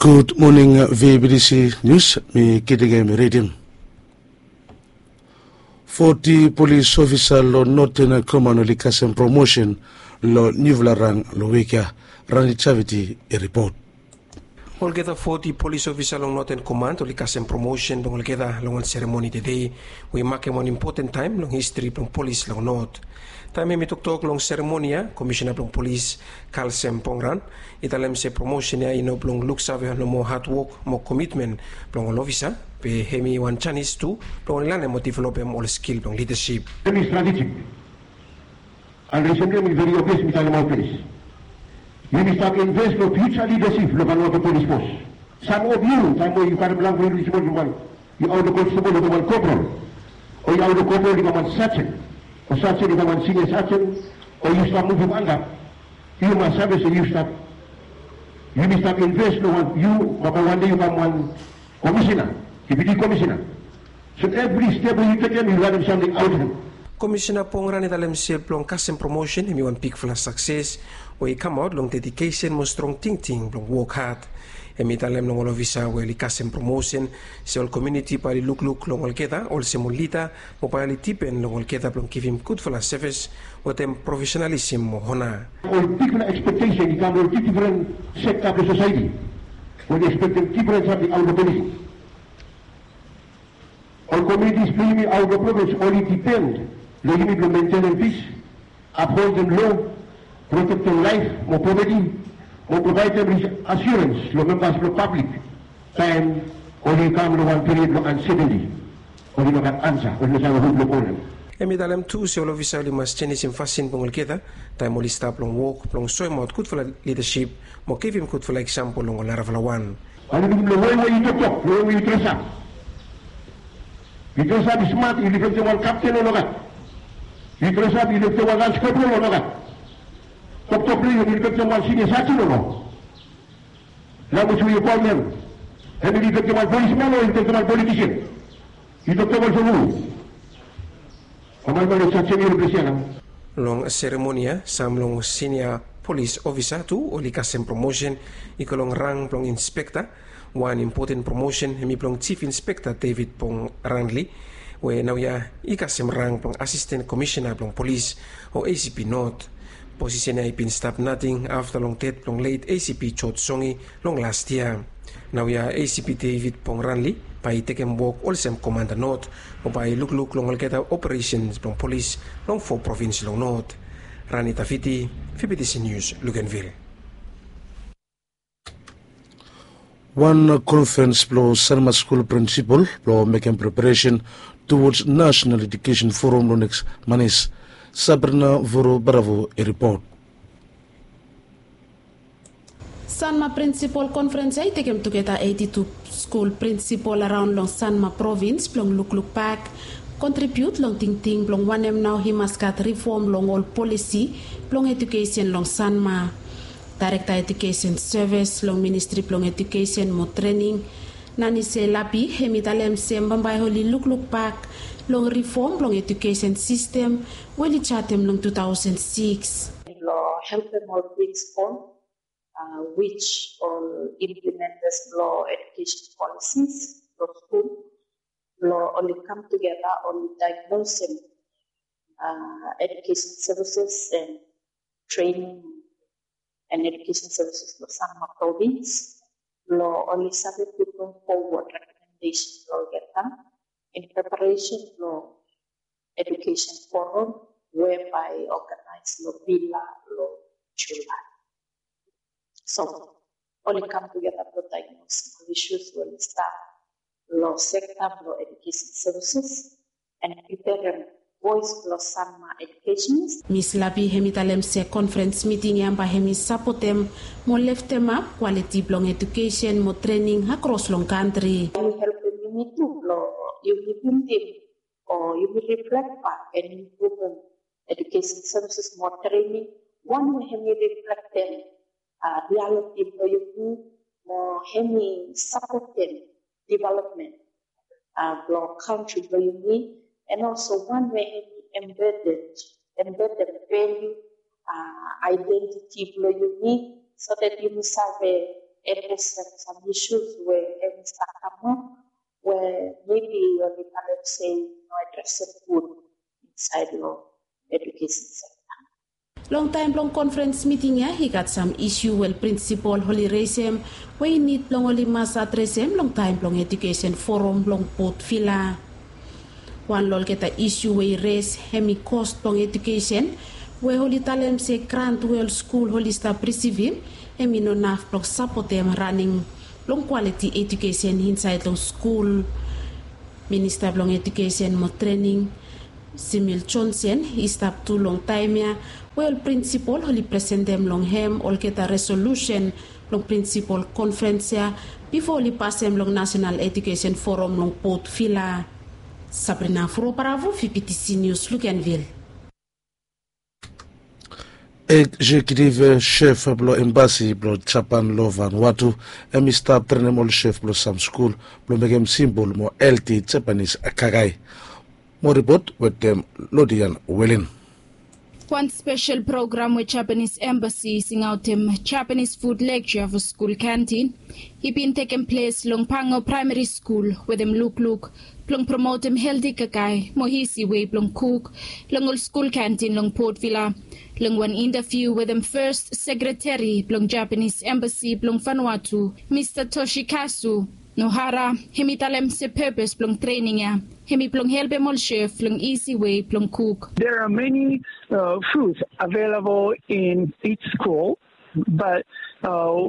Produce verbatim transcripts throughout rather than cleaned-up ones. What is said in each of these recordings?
Good morning, V B C News. Me kitige me reading. forty police officer lo Northern Command Likasem promotion lo Nivlarang lo weka Rani Chaviti a report. Olgeda forty police officer long Northern Command Likasem promotion long olgeda long ceremony today. We mark one important time long history long police long North. Time mi tok long ceremonia commissioner long police Kalsem Pongran italem se promotion ya ino long look save no more hard work more commitment long officer pe hemi one Chinese too long lane mo develop all skill long leadership. Very strategic. And recently we very obvious with our police. You must have invest for future leadership of the police force. Some of you, some of you can't belong to this one. You are the constable of the one corporal. Or you are the corporal of the one sergeant. Or sergeant of the one senior sergeant. Or you start moving anger. You must have a you start. You must have invest no one. You, but one day you become one commissioner. Deputy commissioner. So every step you take them, you learn something out of them. Commissioner Pongran italem se long custom promotion hemi one big flash success. We come out long dedication mo strong thinking long work hard. Hemi italem long all officer we li custom promotion se all community pali look look long all keda all se molita mo pali tipen long all keda long give him good flash service with them professionalism mo hona. All different expectation you come from different sector of the society. When expecting different something out of the police. All communities believe out of the province only depend. They need to maintain peace, uphold them law, protect their life, more poverty, or provide them assurance to members of the public. Time only come to one period of uncertainty. Only look at answer, only look at the problem. Emi dalam tu se all officer li mas change sim fasin pongol kita, time only stop long walk, long soy mouth good for leadership, mo give him good for example long laravalawan. Ano yung the way you talk talk, the way you dress up. You dress up smart, you look at one captain or not. You dress up, you look at one lance corporal or not. Talk talk, you look at one senior sergeant or not. Now which will you call them? And you look at one policeman or you look at one politician? You look at one solo. Long ceremonia, some long senior police officer too, or likasem promotion, ikolong rang plong inspector, one important promotion, hemi plong chief inspector David Pong Ranley, where now ya ikasem rang plong assistant commissioner plong police or A C P North. Position ay pin stop nothing after long death plong late A C P Chot Songi long last year. Now ya A C P David Pong Ranley, by taking work also commander North, or by look look long get operations from police long for province long North. Rani Tafiti, V B C News, Luganville. One conference blow Sanma School principal blow making preparation towards National Education Forum lo next manis. Sabrina Voro Bravo a report. Sanma Principal Conference ay taken together eighty-two school principal around long Sanma province long look look back contribute long ting ting long one em now he must got reform long all policy long education long Sanma Director Education Service long Ministry long Education mo training nani se labi hemitalem se mbambay holi look look back long reform long education system weli chatem long two thousand six lo help them all principal Uh, which all implement this law education policies for school, law only come together on diagnosing uh, education services and training and education services for Sanma province. Law only submit people forward recommendations law get done in preparation law education forum whereby organized law Villa law July. So, only come together to diagnose issues will start law sector, law education services, and prepare them voice law Sanma education. Miss Labi hemitalem se conference meeting yamba hemi supportem mo left them up quality long education mo training across long country. You help them you need to law you give them or you will reflect back and improve them education services more training. One way hemi reflect them. Uh, reality for you more heavy supporting development uh, block country where you need and also one way embedded embedded value uh, identity where you need so that you must have a address some issues where any come where maybe when the parents say no address food inside your education sector. Long time long conference meeting ya, he got some issue well principal holy raise him where he need long only mass address him long time long education forum long port fila. One lol get a issue where he raise hemi cost long education where holy tell him say grant well school holy stop receive him hemi no naf long support them running long quality education inside long school. Minister long education more training Simil Johnson he stop too long time ya. Well, principal holy present them long hem all get a resolution long principal conference ya before he pass them long national education forum long port fila. Sabrina Furo Bravo, V P T C News, Lucanville. Executive chef blo embassy blo Japan lo Vanuatu emi stab trenemol chef blo some school blo megem symbol mo L T Japanese akagai. More report with them Lodian Wellen. One special program with Japanese embassy sing out him Japanese food lecture for school canteen. He been taking place long Pango Primary School with him look look long promote him healthy kakai mohisi way long cook long old school canteen long Port Villa long one interview with him first secretary long Japanese embassy long Vanuatu Mister Toshikazu Nohara hemi talem se purpose plong training ya hemi plong help mol chef plong easy way plong cook. There are many uh, foods available in each school, but uh,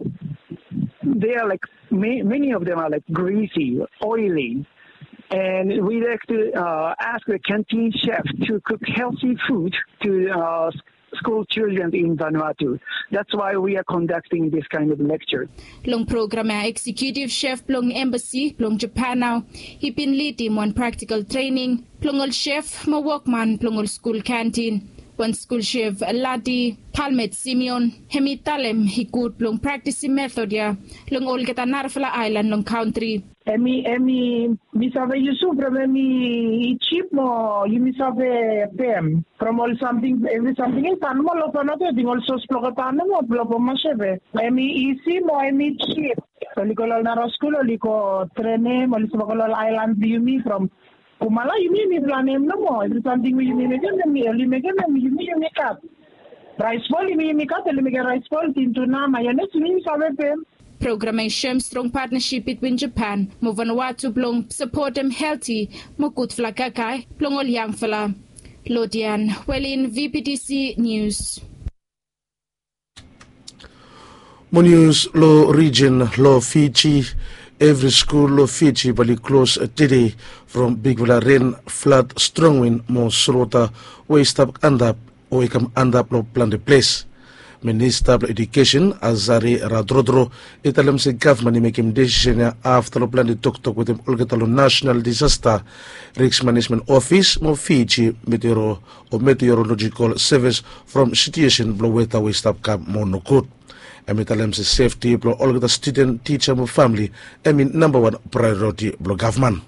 they are like ma many of them are like greasy, oily, and we like to uh, ask the canteen chef to cook healthy food to uh, school children in Vanuatu. That's why we are conducting this kind of lecture. Long program executive chef plong embassy plong Japan now. He been leading one practical training. Plongol chef mo workman plongol school canteen. One school chef Ladi Palmet Simeon hemi talem he good plong practicing method ya. Long ol kita Narfala Island long country. Emi emi misabe Yusuf emi chip mo misabe pem from all something every something in pan mo lo panote ding also splogatan mo blopo masebe emi easy mo emi chip likolol na school liko trene mo likolol island yumi from Kumala yumi mi planem no mo every something yumi megen mi oli megen mi yumi yumi kat rice bowl yumi yumi kat eli megen rice bowl tintuna mayonnaise yumi misabe pem. Programmation strong partnership between Japan, mo Vanuatu blong support them healthy, mo good flakakai, blong ol yang fala. Lodian, well in V P T C News. Mo news lo region lo Fiji, every school lo Fiji bali close today from big rain, flood, strong wind, mo slaughter, way stop end up, or come end up lo plan the place. Minister of Education Azari Radrodro italam si government making decision after the plan to talk talk with him Olgatalo National Disaster Risk Management Office mo Fiji Meteoro or Meteorological Service from situation blow weta we stop camp mo no good. Emitalem si safety blow Olgata student teacher mo family I mean number one priority blow government.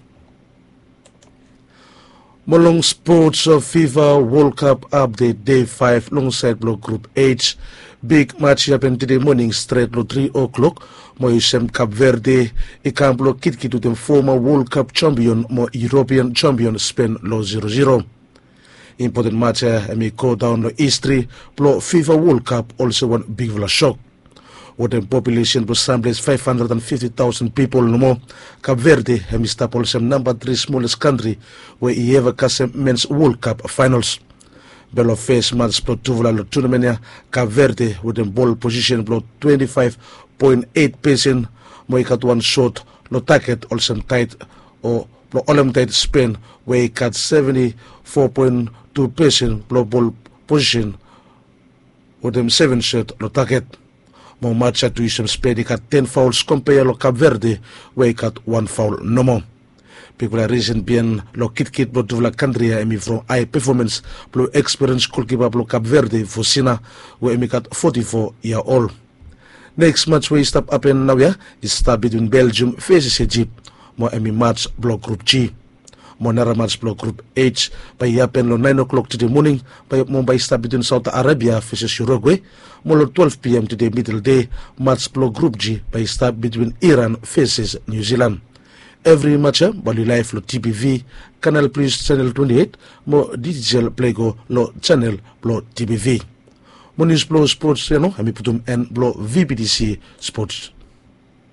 Molong Sports of FIFA World Cup update day five alongside block group H. Big match happened today morning straight lo three o'clock. Mo isem Cap Verde ikam block kit kit to the former World Cup champion mo European champion Spain lo zero zero. Important match emi go down lo history block FIFA World Cup also one big vla shock. With a population was sampled five hundred fifty thousand people no more. Cap Verde emi stop also number three smallest country where he ever cast men's World Cup finals. Bello face match plot tuvula lo tournament Cap Verde with a ball position plot twenty-five point eight percent. Mo ikat one shot lo target also tight or lo olem tight Spain where he cut seventy-four point two percent lo ball position with them seven shot lo target. Mo match at Wisdom Spain he cut ten fouls compared lo Cap Verde where he cut one foul no more. People reason bien lo kit kit blo tuvla country emi from high performance blo experience goalkeeper blo Cap Verde for Sina where emi cut forty-four year old. Next match we stop up in now is start between Belgium versus Egypt. Mo emi match block group G. Monera match block Group H by happen lo nine o'clock today morning by Mumbai start between Saudi Arabia versus Uruguay. Molo twelve p m today middle day match block Group G by start between Iran versus New Zealand. Every match bali live lo T B V Canal Plus channel twenty-eight mo digital play go lo channel lo T B V. Mo news blow sports yano hami putum and blow V B D C sports.